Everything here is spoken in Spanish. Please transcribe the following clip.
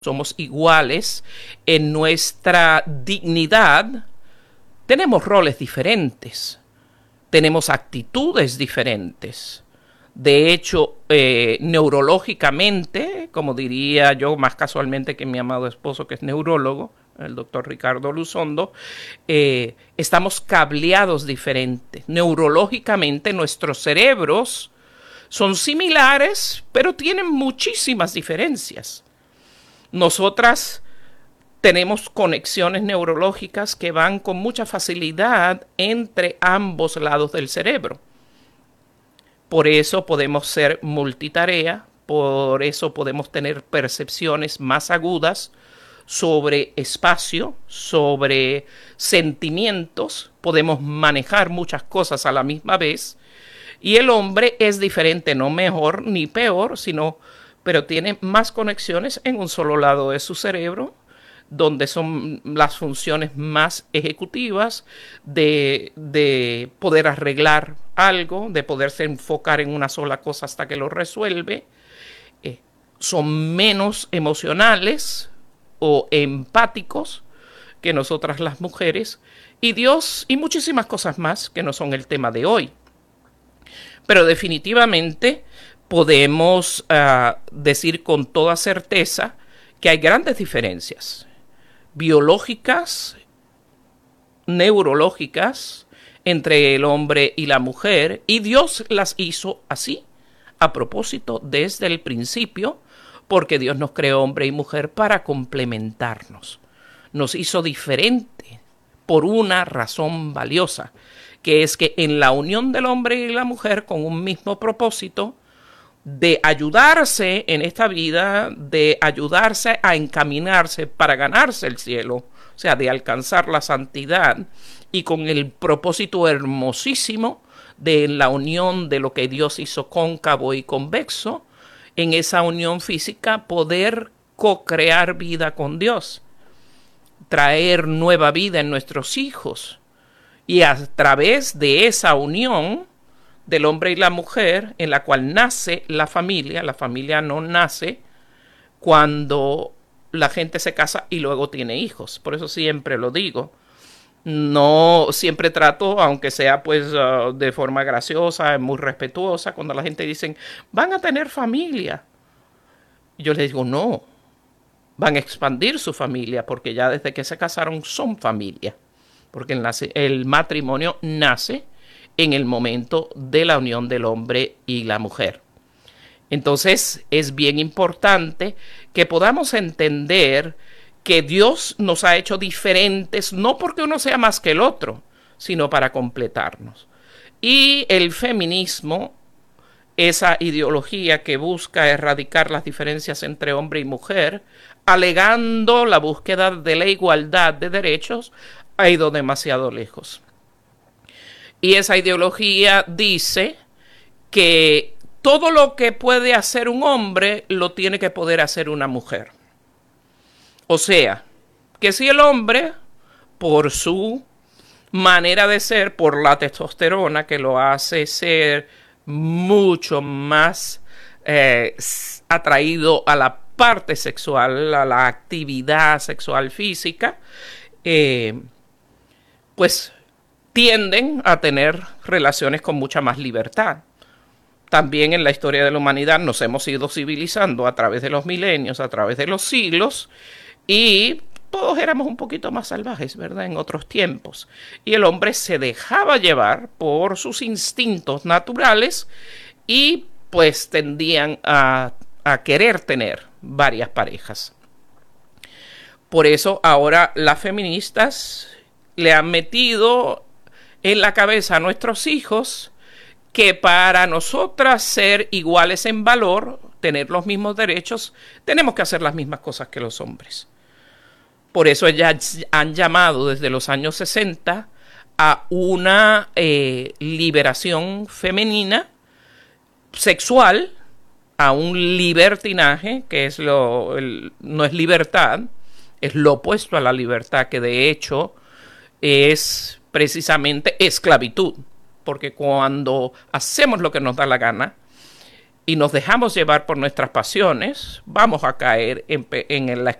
somos iguales en nuestra dignidad, tenemos roles diferentes, tenemos actitudes diferentes. De hecho, neurológicamente, como diría yo más casualmente que mi amado esposo, que es neurólogo, el doctor Ricardo Luzondo, estamos cableados diferentes. Neurológicamente, nuestros cerebros son similares, pero tienen muchísimas diferencias. Nosotras tenemos conexiones neurológicas que van con mucha facilidad entre ambos lados del cerebro. Por eso podemos ser multitarea, por eso podemos tener percepciones más agudas sobre espacio, sobre sentimientos, podemos manejar muchas cosas a la misma vez. Y el hombre es diferente, no mejor ni peor, pero tiene más conexiones en un solo lado de su cerebro, donde son las funciones más ejecutivas de poder arreglar algo, de poderse enfocar en una sola cosa hasta que lo resuelve. Son menos emocionales o empáticos que nosotras las mujeres, y Dios y muchísimas cosas más que no son el tema de hoy. Pero definitivamente podemos decir con toda certeza que hay grandes diferencias biológicas, neurológicas, entre el hombre y la mujer, y Dios las hizo así, a propósito, desde el principio, porque Dios nos creó hombre y mujer para complementarnos. Nos hizo diferente por una razón valiosa, que es que en la unión del hombre y la mujer con un mismo propósito de ayudarse en esta vida, de ayudarse a encaminarse para ganarse el cielo, o sea, de alcanzar la santidad, y con el propósito hermosísimo de la unión de lo que Dios hizo cóncavo y convexo, en esa unión física poder co-crear vida con Dios, traer nueva vida en nuestros hijos, y a través de esa unión del hombre y la mujer, en la cual nace la familia no nace cuando la gente se casa y luego tiene hijos. Por eso siempre lo digo. No siempre trato, aunque sea pues de forma graciosa, muy respetuosa, cuando la gente dice, van a tener familia. Yo les digo, no, van a expandir su familia, porque ya desde que se casaron son familia. Porque el matrimonio nace en el momento de la unión del hombre y la mujer. Entonces es bien importante que podamos entender que Dios nos ha hecho diferentes, no porque uno sea más que el otro, sino para completarnos. Y el feminismo, esa ideología que busca erradicar las diferencias entre hombre y mujer, alegando la búsqueda de la igualdad de derechos, ha ido demasiado lejos. Y esa ideología dice que todo lo que puede hacer un hombre lo tiene que poder hacer una mujer. O sea, que si el hombre, por su manera de ser, por la testosterona que lo hace ser mucho más atraído a la parte sexual, a la actividad sexual física, pues tienden a tener relaciones con mucha más libertad. También en la historia de la humanidad nos hemos ido civilizando a través de los milenios, a través de los siglos, y todos éramos un poquito más salvajes, ¿verdad? En otros tiempos. Y el hombre se dejaba llevar por sus instintos naturales y pues tendían a querer tener varias parejas. Por eso ahora las feministas le han metido en la cabeza a nuestros hijos que para nosotras ser iguales en valor, tener los mismos derechos, tenemos que hacer las mismas cosas que los hombres. Por eso ellas han llamado desde los años 60 a una liberación femenina sexual, a un libertinaje, que es no es libertad, es lo opuesto a la libertad, que de hecho es precisamente esclavitud, porque cuando hacemos lo que nos da la gana, y nos dejamos llevar por nuestras pasiones, vamos a caer en la